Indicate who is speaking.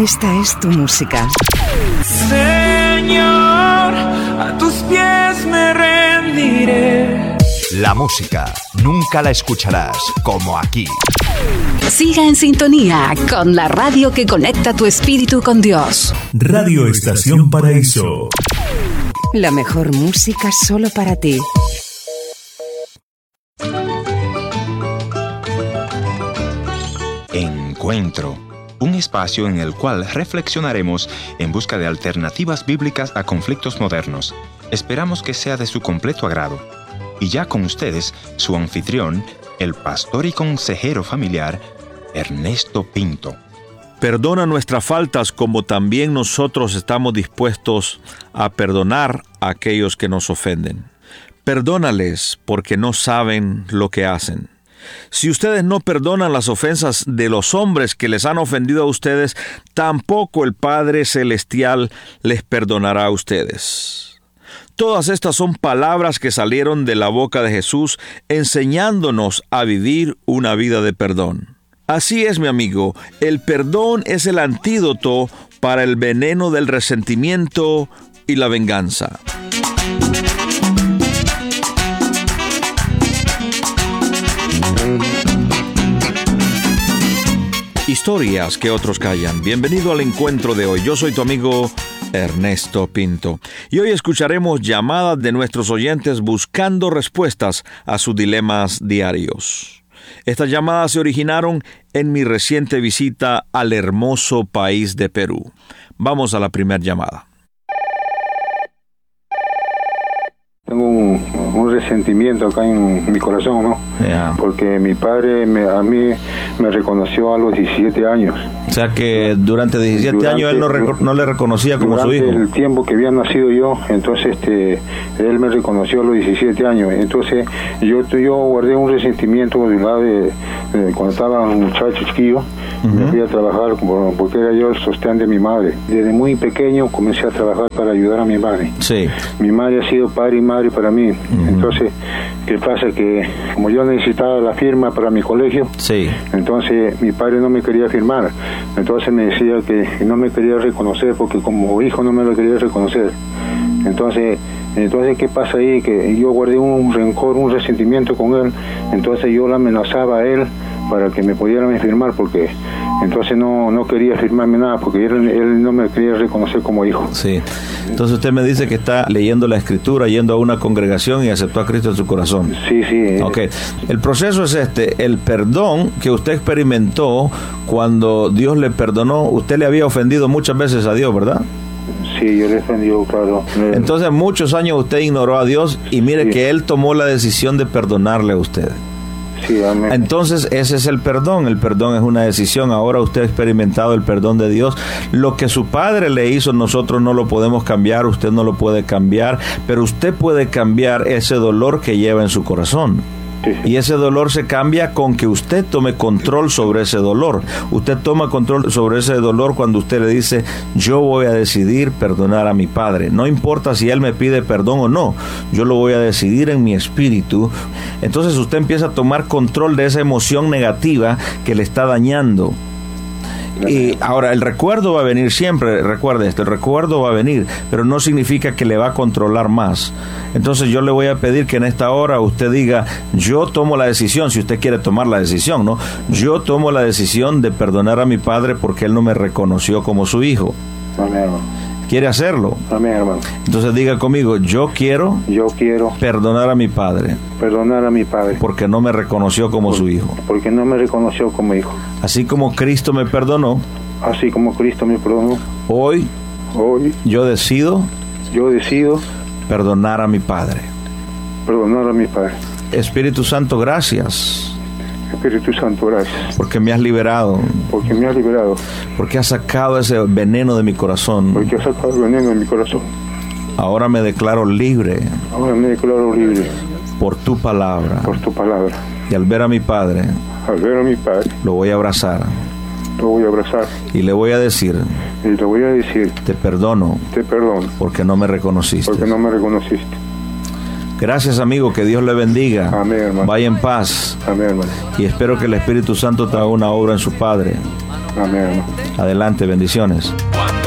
Speaker 1: Esta es tu música.
Speaker 2: Señor, a tus pies me rendiré.
Speaker 3: La música nunca la escucharás como aquí.
Speaker 1: Siga en sintonía con la radio que conecta tu espíritu con Dios.
Speaker 4: Radio Estación Paraíso.
Speaker 1: La mejor música solo para ti.
Speaker 5: Encuentro, un espacio en el cual reflexionaremos en busca de alternativas bíblicas a conflictos modernos. Esperamos que sea de su completo agrado. Y ya con ustedes, su anfitrión, el pastor y consejero familiar, Ernesto Pinto.
Speaker 6: Perdona nuestras faltas como también nosotros estamos dispuestos a perdonar a aquellos que nos ofenden. Perdónales porque no saben lo que hacen. Si ustedes no perdonan las ofensas de los hombres que les han ofendido a ustedes, tampoco el Padre Celestial les perdonará a ustedes. Todas estas son palabras que salieron de la boca de Jesús, enseñándonos a vivir una vida de perdón. Así es, mi amigo, el perdón es el antídoto para el veneno del resentimiento y la venganza. Historias que otros callan. Bienvenido al encuentro de hoy. Yo soy tu amigo Ernesto Pinto. Y hoy escucharemos llamadas de nuestros oyentes buscando respuestas a sus dilemas diarios. Estas llamadas se originaron en mi reciente visita al hermoso país de Perú. Vamos a la primera llamada.
Speaker 7: Tengo un resentimiento acá en mi corazón, ¿no?
Speaker 6: Yeah.
Speaker 7: Porque mi padre a mí me reconoció a los 17 años.
Speaker 6: O sea que durante 17 años él no le reconocía como su hijo.
Speaker 7: Durante el tiempo que había nacido yo, entonces él me reconoció a los 17 años. Entonces yo guardé un resentimiento de lado de cuando estaba un muchacho chiquillo. Me fui a trabajar porque era yo el sostén de mi madre. Desde muy pequeño comencé a trabajar para ayudar a mi madre.
Speaker 6: Sí.
Speaker 7: Mi madre ha sido padre y madre para mí. Entonces, ¿qué pasa? Que como yo necesitaba la firma para mi colegio,
Speaker 6: sí.
Speaker 7: Entonces mi padre no me quería firmar. Entonces me decía que no me quería reconocer porque como hijo no me lo quería reconocer. Entonces, ¿qué pasa ahí? Que yo guardé un rencor, un resentimiento con él. Entonces yo lo amenazaba a él para que me pudieran firmar porque entonces no quería firmarme nada porque él no me quería reconocer como hijo.
Speaker 6: Sí. Entonces usted me dice que está leyendo la Escritura, yendo a una congregación y aceptó a Cristo en su corazón.
Speaker 7: Sí, sí.
Speaker 6: Ok. El proceso es el perdón que usted experimentó cuando Dios le perdonó. Usted le había ofendido muchas veces a Dios, ¿verdad?
Speaker 7: Sí, yo le ofendí, claro.
Speaker 6: Entonces muchos años usted ignoró a Dios y mire que Él tomó la decisión de perdonarle a usted.
Speaker 7: Sí, amén.
Speaker 6: Entonces ese es el perdón es una decisión. Ahora usted ha experimentado el perdón de Dios. Lo que su padre le hizo nosotros no lo podemos cambiar, usted no lo puede cambiar, pero usted puede cambiar ese dolor que lleva en su corazón.
Speaker 7: Sí.
Speaker 6: Y ese dolor se cambia con que usted tome control sobre ese dolor. Usted toma control sobre ese dolor cuando usted le dice, yo voy a decidir perdonar a mi padre. No importa si él me pide perdón o no, yo lo voy a decidir en mi espíritu. Entonces usted empieza a tomar control de esa emoción negativa que le está dañando. Y ahora el recuerdo va a venir siempre, recuerde esto, el recuerdo va a venir, pero no significa que le va a controlar más. Entonces yo le voy a pedir que en esta hora usted diga, yo tomo la decisión, si usted quiere tomar la decisión, ¿no? Yo tomo la decisión de perdonar a mi padre porque él no me reconoció como su hijo.
Speaker 7: Amén, hermano.
Speaker 6: ¿Quiere hacerlo?
Speaker 7: Amén, hermano.
Speaker 6: Entonces diga conmigo, yo quiero perdonar a mi padre.
Speaker 7: Perdonar a mi padre.
Speaker 6: Porque no me reconoció como su hijo.
Speaker 7: Porque no me reconoció como hijo.
Speaker 6: Así como Cristo me perdonó.
Speaker 7: Así como Cristo me perdonó.
Speaker 6: Hoy yo decido perdonar a mi padre.
Speaker 7: Perdonar a mi padre.
Speaker 6: Espíritu Santo, gracias.
Speaker 7: Espíritu Santo, gracias.
Speaker 6: Porque me has liberado.
Speaker 7: Porque me has liberado.
Speaker 6: Porque has sacado ese veneno de mi corazón.
Speaker 7: Porque has sacado el veneno de mi corazón.
Speaker 6: Ahora me declaro libre.
Speaker 7: Ahora me declaro libre.
Speaker 6: Por tu palabra.
Speaker 7: Por tu palabra.
Speaker 6: Y al ver a mi padre.
Speaker 7: Al ver a mi padre.
Speaker 6: Lo voy a abrazar.
Speaker 7: Lo voy a abrazar.
Speaker 6: Y le voy a decir.
Speaker 7: Y le voy a decir.
Speaker 6: Te perdono.
Speaker 7: Te perdono.
Speaker 6: Porque no me reconociste.
Speaker 7: Porque no me reconociste.
Speaker 6: Gracias, amigo, que Dios le bendiga.
Speaker 7: Amén, hermano.
Speaker 6: Vaya en paz.
Speaker 7: Amén, hermano.
Speaker 6: Y espero que el Espíritu Santo te haga una obra en su Padre.
Speaker 7: Amén, hermano.
Speaker 6: Adelante, bendiciones.